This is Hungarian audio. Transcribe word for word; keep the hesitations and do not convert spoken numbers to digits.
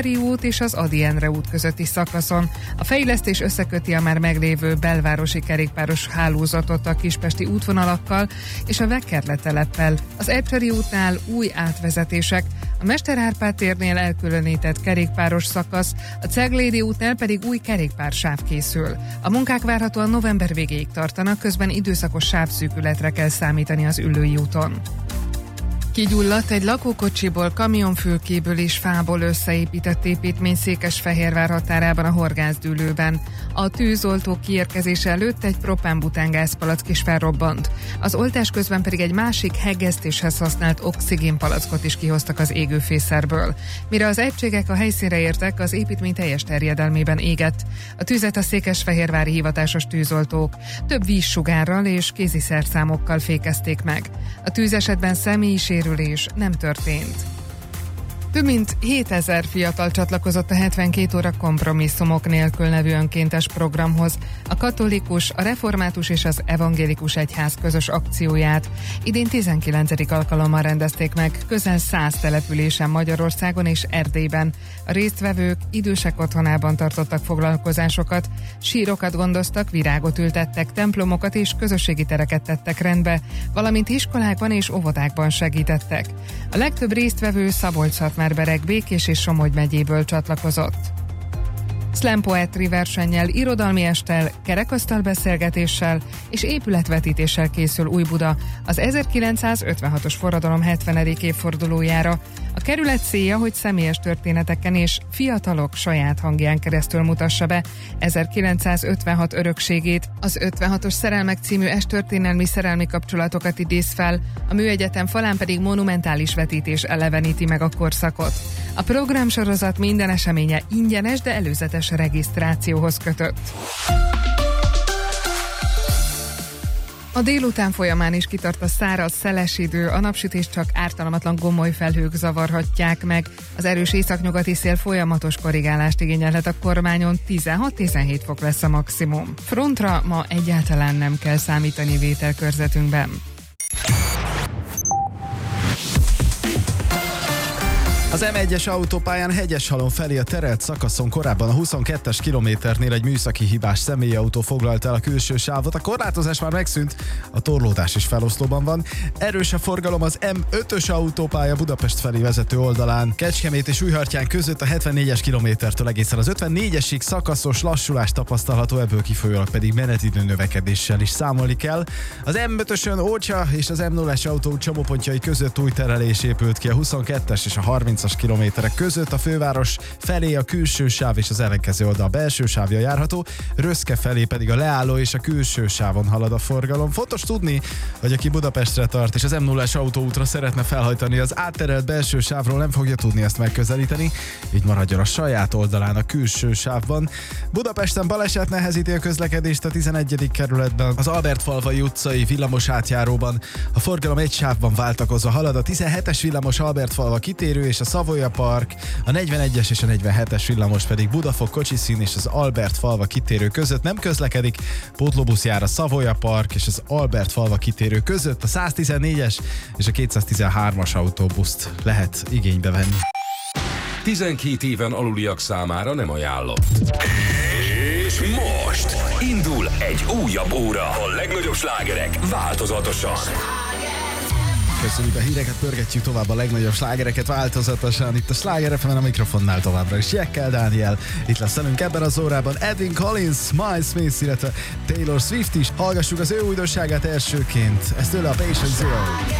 Epheri út és az Ady Endre út közötti szakaszon. A fejlesztés összeköti a már meglévő belvárosi kerékpáros hálózatot a kispesti útvonalakkal és a Vekkerle teleppel. Az Epheri útnál új átvezetések, a Mester Árpád térnél elkülönített kerékpáros szakasz, a Ceglédi útnál pedig új kerékpársáv készül. A munkák várhatóan november végéig tartanak, közben időszakos sávszűkületre kell számítani az Üllői úton. Kigyulladt egy lakókocsiból, kamionfülkéből és fából összeépített építmény Székesfehérvár határában a Horgászdűlőben. A tűzoltó kiérkezése előtt egy propánbutángázpalack is felrobbant. Az oltás közben pedig egy másik hegesztéshez használt oxigénpalackot is kihoztak az égőfészerből. Mire az egységek a helyszínre értek, az építmény teljes terjedelmében égett. A tüzet a székesfehérvári hivatásos tűzoltók több vízsugárral és kéziszerszámokkal fékezték meg. A tűzesetben személyi sérülés nem történt. Több mint hétezer fiatal csatlakozott a hetvenkét óra kompromisszumok nélkül nevű önkéntes programhoz. A katolikus, a református és az evangélikus egyház közös akcióját idén tizenkilencedik alkalommal rendezték meg közel száz településen Magyarországon és Erdélyben. A résztvevők idősek otthonában tartottak foglalkozásokat, sírokat gondoztak, virágot ültettek, templomokat és közösségi tereket tettek rendbe, valamint iskolákban és óvodákban segítettek. A legtöbb résztvevő Szabolcs-Szatmár-Bereg, Békés és Somogy megyéből csatlakozott. Slam poetry versennyel, irodalmi esttel, kerekasztal beszélgetéssel és épületvetítéssel készül Újbuda az ezerkilencszázötvenhatos forradalom hetvenedik évfordulójára. A kerület célja, hogy személyes történeteken és fiatalok saját hangján keresztül mutassa be ezerkilencszázötvenhat örökségét. Az ötvenhatos Szerelmek című estörténelmi szerelmi kapcsolatokat idéz fel, a Műegyetem falán pedig monumentális vetítés eleveníti meg a korszakot. A programsorozat minden eseménye ingyenes, de előzetes regisztrációhoz kötött. A délután folyamán is kitart a száraz, szeles idő, a napsütés csak ártalmatlan gomoly felhők zavarhatják meg. Az erős északnyugati szél folyamatos korrigálást igényelhet a kormányon, tizenhat-tizenhét fok lesz a maximum. Frontra ma egyáltalán nem kell számítani vételkörzetünkben. Az em egyes autópályán Hegyeshalom felé a terelt szakaszon korábban a huszonkettes kilométernél egy műszaki hibás személyautó foglalt el a külső sávot. A korlátozás már megszűnt, a torlódás is feloszlóban van. Erős a forgalom az em ötös autópálya Budapest felé vezető oldalán. Kecskemét és Újhartyán között a hetvennégyes kilométertől egészen az ötvennégyesig szakaszos lassulás tapasztalható, ebből kifolyólag pedig menetidő növekedéssel is számolni kell. Az em ötösön Ócsa és az em nullás autó csomópontjai között új terelés épült ki a huszonkettes és a harmincas kilométerek között, a főváros felé a külső sáv és az ellenkező oldal belső sávja járható, Röszke felé pedig a leálló és a külső sávon halad a forgalom. Fontos tudni, hogy aki Budapestre tart és az em nullás autóútra szeretne felhajtani, az átterelt belső sávról nem fogja tudni ezt megközelíteni, így maradjon a saját oldalán a külső sávban. Budapesten baleset nehezíti a közlekedést a tizenegyedik kerületben, az Albertfalvai utcai villamos átjáróban. A forgalom egy sávban váltakozva halad, a tizenhetes villamos Albertfalva kitérő és a Savoya Park, a negyvenegyes és a negyvenhetes villamos pedig Budafok kocsiszín és az Albertfalva kitérő között nem közlekedik, pótlóbusz jár a Savoya Park és az Albertfalva kitérő között, a száztizennégyes és a kétszáztizenhármas autóbuszt lehet igénybe venni. tizenkét éven aluliak számára nem ajánlott. És most indul egy újabb óra. A legnagyobb slágerek változatosan. Köszönjük a híreket, pörgetjük tovább a legnagyobb slágereket változatosan. Itt a Sláger ef emen a mikrofonnál továbbra is Jekkel Dániel. Itt lesz velünk ebben az órában Edwin Collins, Miles Smith, illetve Taylor Swift is. Hallgassuk az ő újdonságát elsőként. Ez tőle a Patient Zero.